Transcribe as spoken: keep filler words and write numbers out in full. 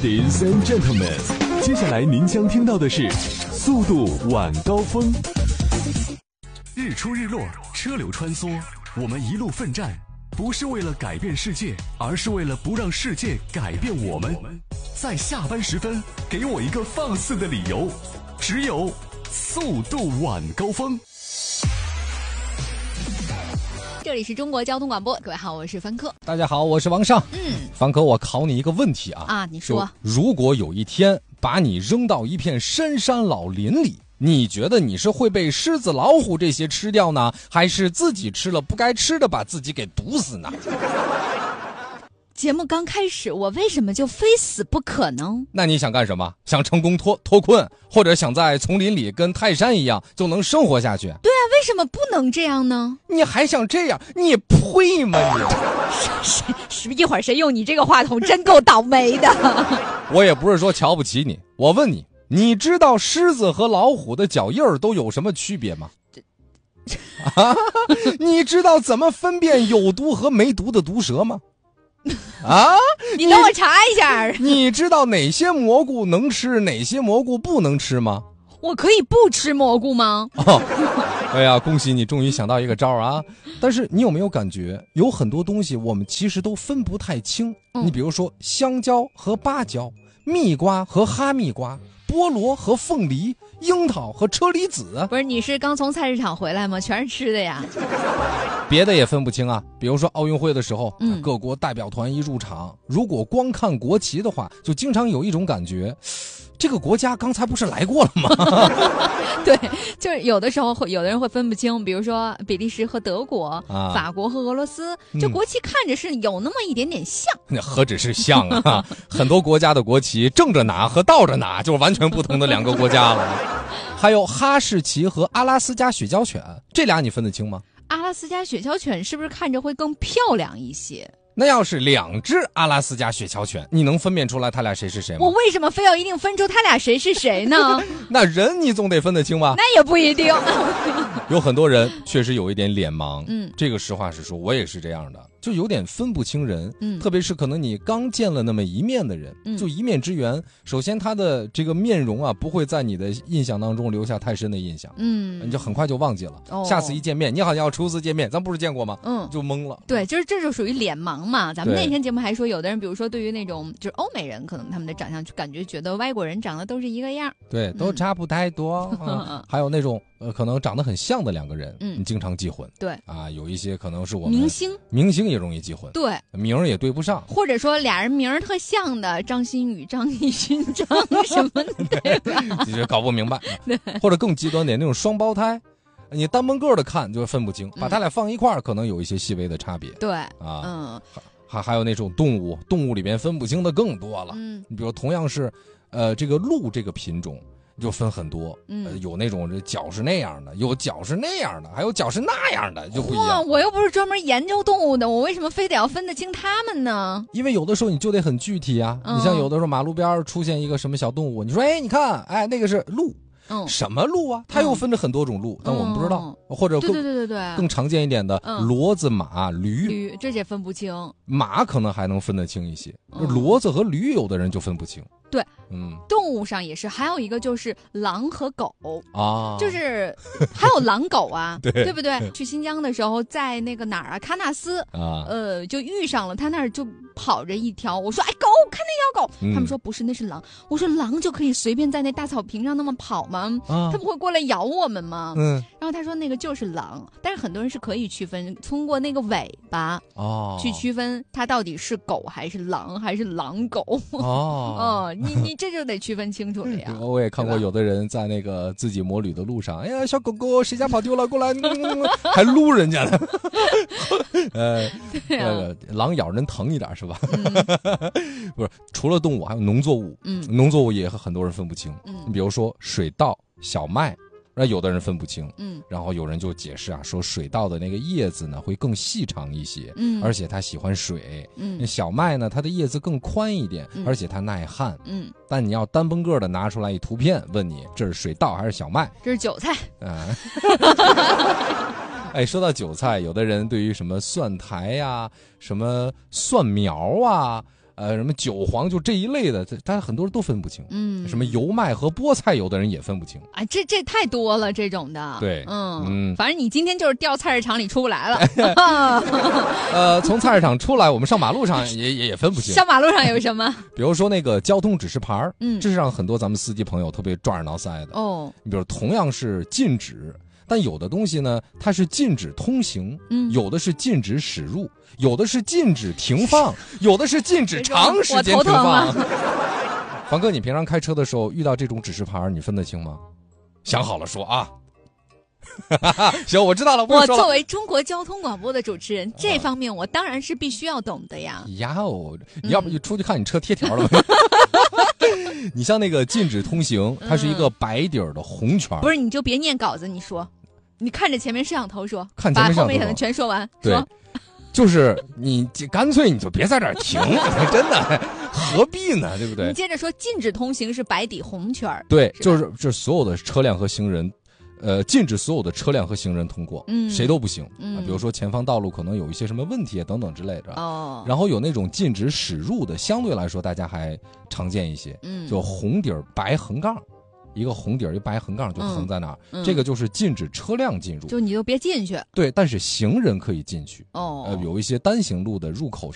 Ladies and gentlemen， 接下来您将听到的是速度晚高峰。日出日落，车流穿梭，我们一路奋战，不是为了改变世界，而是为了不让世界改变我们。在下班时分，给我一个放肆的理由，只有速度晚高峰。 这里是中国交通广播，各位好，我是凡客。 大家好，我是王尚。 嗯， 凡客，我考你一个问题啊啊，你说， 如果有一天把你扔到一片深山老林里，你觉得你是会被狮子、老虎这些吃掉呢，还是自己吃了不该吃的，把自己给毒死呢？ 节目刚开始，我为什么就非死不可呢？ 那你想干什么？想成功脱脱困，或者想在丛林里跟泰山一样就能生活下去？ 对啊，为什么不能这样呢？ 你还想这样？你配吗你？ 谁谁一会儿谁用你这个话筒，真够倒霉的。 我也不是说瞧不起你，我问你，你知道狮子和老虎的脚印儿都有什么区别吗？啊，你知道怎么分辨有毒和没毒的毒蛇吗？啊， 你等我查一下。 你知道哪些蘑菇能吃，哪些蘑菇不能吃吗？ 我可以不吃蘑菇吗？ 哦，哎呀，恭喜你终于想到一个招啊！但是你有没有感觉，有很多东西我们其实都分不太清？嗯、你比如说香蕉和芭蕉，蜜瓜和哈密瓜，菠萝和凤梨，樱桃和车厘子。 不是，你是刚从菜市场回来吗？全是吃的呀。 别的也分不清啊，比如说奥运会的时候， 嗯、 各国代表团一入场，如果光看国旗的话，就经常有一种感觉，这个国家刚才不是来过了吗？ 对，就是有的时候会有的人会分不清，比如说比利时和德国、 啊、 法国和俄罗斯，就国旗看着是有那么一点点像。 那、嗯、何止是像啊，很多国家的国旗正着拿和倒着拿就是完全不同的两个国家了。还有哈士奇和阿拉斯加雪橇犬，这俩你分得清吗？ 阿拉斯加雪橇犬是不是看着会更漂亮一些？ 那要是两只阿拉斯加雪橇犬，你能分辨出来他俩谁是谁吗？ 我为什么非要一定分出他俩谁是谁呢？ 那人你总得分得清吧？ 那也不一定。 有很多人确实有一点脸盲， 嗯， 这个实话实说，我也是这样的，就有点分不清人， 嗯， 特别是可能你刚见了那么一面的人， 嗯， 就一面之缘，首先他的这个面容啊，不会在你的印象当中留下太深的印象， 嗯， 你就很快就忘记了， 哦， 下次一见面，你好像要初次见面，咱不是见过吗？ 嗯， 就懵了。 对，就是这就属于脸盲嘛。咱们那天节目还说，有的人比如说对于那种就是欧美人，可能他们的长相就感觉觉得外国人长得都是一个样， 对，都差不太多。嗯啊、还有那种呃，可能长得很像的两个人，嗯，你经常记混。 对啊，有一些可能是我们明星， 明星也容易记混， 对， 名儿也对不上， 或者说俩人名儿特像的，张馨予、张艺兴、张什么的，对吧？ 你就搞不明白。或者更极端点，那种双胞胎，你单门个的看就分不清，把他俩放一块儿，可能有一些细微的差别。 对啊， 嗯， 还还有那种动物，动物里边分不清的更多了。嗯，你比如同样是，呃，这个鹿这个品种。就分很多，嗯、呃，有那种这脚是那样的，有脚是那样的，还有脚是那样的，就不一样。 哇，我又不是专门研究动物的，我为什么非得要分得清它们呢？ 因为有的时候你就得很具体啊。嗯、你像有的时候马路边出现一个什么小动物，你说，哎，你看，哎，那个是鹿。嗯，什么鹿啊？它又分着很多种鹿，嗯、但我们不知道，嗯、或者更对对对对对更常见一点的、嗯、骡子、马、驴， 驴这些分不清。 马可能还能分得清一些，嗯、骡子和驴有的人就分不清。 对， 嗯， 动物上也是，还有一个就是狼和狗啊， 就是还有狼狗啊， 对对不对？去新疆的时候，在那个哪儿啊，喀纳斯啊， 呃，就遇上了，他那儿就跑着一条，我说哎狗，看那条狗，嗯、他们说不是，那是狼。我说狼就可以随便在那大草坪上那么跑吗？啊、它不会过来咬我们吗？嗯，然后他说那个就是狼，但是很多人是可以区分，通过那个尾巴哦去区分它到底是狗还是狼还是狼狗哦哦。你你这就得区分清楚了呀！ 我也看过有的人在那个自己摩旅的路上，哎呀，小狗狗谁家跑丢了，过来，嗯、还撸人家呢。呃，那个、啊、狼咬人疼一点是吧？嗯、不是，除了动物，还有农作物。嗯，农作物也很多人分不清。嗯，你比如说水稻、小麦。那有的人分不清，嗯，然后有人就解释啊，说水稻的那个叶子呢会更细长一些，嗯，而且它喜欢水，嗯，小麦呢它的叶子更宽一点，嗯、而且它耐旱，嗯，但你要单崩个的拿出来一图片，问你这是水稻还是小麦？ 这是韭菜， 嗯。哎，说到韭菜，有的人对于什么蒜苔呀、什么蒜苗啊。 呃什么韭黄就这一类的，大家很多人都分不清。 嗯， 什么油麦和菠菜，有的人也分不清。 哎，这这太多了这种的。 对， 嗯嗯， 反正你今天就是掉菜市场里出不来了。 呃，从菜市场出来，我们上马路上也也也分不清。 上马路上有什么？ 比如说那个交通指示牌， 嗯， 这是让很多咱们司机朋友特别抓耳挠腮的。 哦， 你比如同样是禁止。但有的东西呢，它是禁止通行， 嗯， 有的是禁止驶入，有的是禁止停放，有的是禁止长时间停放。房哥，你平常开车的时候遇到这种指示牌，你分得清吗？想好了说啊。行，我知道了。 我作为中国交通广播的主持人，这方面我当然是必须要懂的呀。 呀哦，你要不就出去看你车贴条了吗？你像那个禁止通行，它是一个白底儿的红圈。 不是，你就别念稿子，你说，你看着前面摄像头说， 看前面摄像头， 把后面的全说完。 对， 说就是你干脆你就别在这儿停，真的何必呢？对不对？ 你接着说，禁止通行是白底红圈。 对，就是就是所有的车辆和行人。呃，禁止所有的车辆和行人通过， 嗯， 谁都不行。 嗯、 啊，比如说前方道路可能有一些什么问题啊，等等之类的。 哦。 然后有那种禁止驶入的，相对来说大家还常见一些。 嗯。 就红底儿白横杠，一个红底儿一白横杠就横在那儿、 嗯嗯， 这个就是禁止车辆进入。 就你就别进去。 对，但是行人可以进去。 哦。 呃，有一些单行路的入口